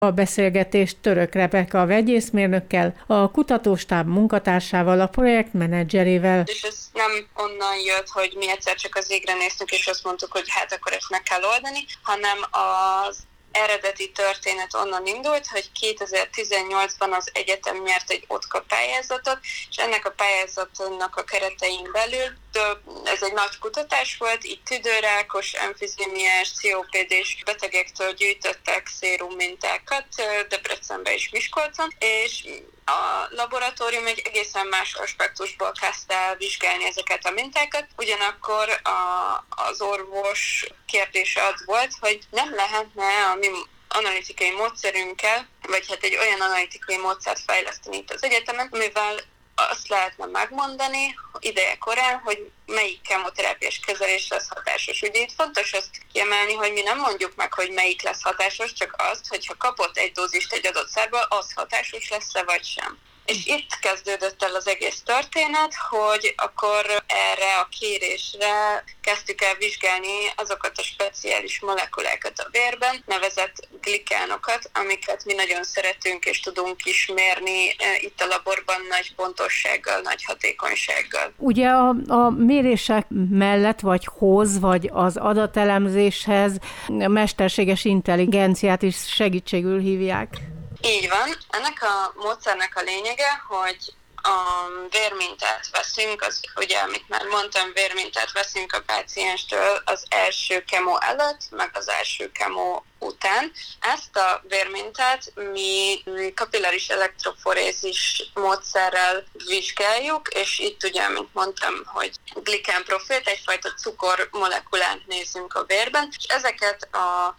A beszélgetést Török Rebeka vegyészmérnökkel, a kutatóstáb munkatársával, a projektmenedzserével. És ez nem onnan jött, hogy mi egyszer csak az égre néztünk, és azt mondtuk, hogy hát akkor ezt meg kell oldani, hanem az eredeti történet onnan indult, hogy 2018-ban az egyetem nyert egy OTKA pályázatot, és ennek a pályázatnak a keretein belül ez egy nagy kutatás volt, itt tüdőrákos, emfizémiás, COPD-s betegektől gyűjtöttek szérummintákat Debrecenben és Miskolcon, és a laboratórium egy egészen más aspektusból kezdte el vizsgálni ezeket a mintákat, ugyanakkor az orvos kérdése az volt, hogy nem lehetne a mi analitikai módszerünkkel, vagy hát egy olyan analitikai módszert fejleszteni itt az egyetemen, amivel azt lehetne megmondani ideje korán, hogy melyik kemoterápiás kezelés lesz hatásos. Ugye itt fontos azt kiemelni, hogy mi nem mondjuk meg, hogy melyik lesz hatásos, csak azt, hogyha kapott egy dózist egy adott szerből, az hatásos lesz-e vagy sem. És itt kezdődött el az egész történet, hogy akkor erre a kérésre kezdtük el vizsgálni azokat a speciális molekulákat a vérben, nevezett glikánokat, amiket mi nagyon szeretünk és tudunk is mérni itt a laborban nagy pontossággal, nagy hatékonysággal. Ugye a mérések mellett, vagy az adatelemzéshez a mesterséges intelligenciát is segítségül hívják. Így van. Ennek a módszernek a lényege, hogy a vérmintát veszünk, ugye, amit már mondtam, vérmintát veszünk a pácienstől az első kemó előtt, meg az első kemó után. Ezt a vérmintát mi kapilláris elektroforézis módszerrel vizsgáljuk, és itt ugye, mint mondtam, hogy glikán profilt, egyfajta cukormolekulát nézünk a vérben, és ezeket a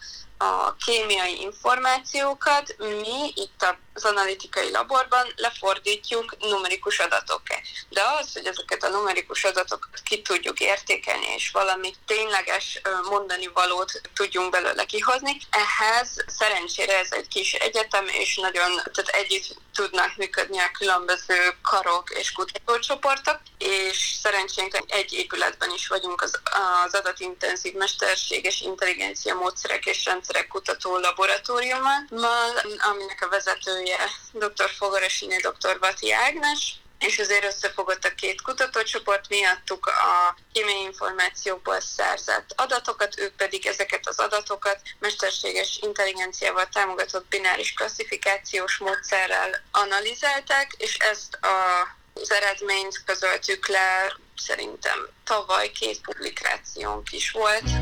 kémiai információkat mi itt az analitikai laborban lefordítjuk numerikus adatokká. De az, hogy ezeket a numerikus adatokat ki tudjuk értékelni, és valami tényleges mondani valót tudjunk belőle kihozni, ehhez szerencsére ez egy kis egyetem, és tehát együtt tudnak működni a különböző karok és kutatócsoportok, és szerencsénk egy épületben is vagyunk az adatintenzív mesterséges intelligencia módszerek és rendszerek kutató laboratóriummal, aminek a vezetője dr. Fogarasiné, dr. Vati Ágnes, és azért összefogott a két kutatócsoport, miattuk a kémiai információkból szerzett adatokat, ők pedig ezeket az adatokat mesterséges intelligenciával támogatott bináris klasszifikációs módszerrel analizálták, és ezt az eredményt közöltük le, szerintem tavaly 2 publikációnk is volt.